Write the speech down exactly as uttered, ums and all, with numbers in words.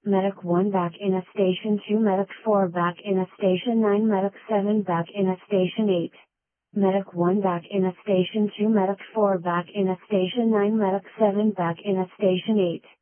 Medic one back in a station two, Medic four back in a station nine, Medic seven back in a station eight. Medic one back in a station two, Medic four back in a station nine, Medic seven back in a station eight.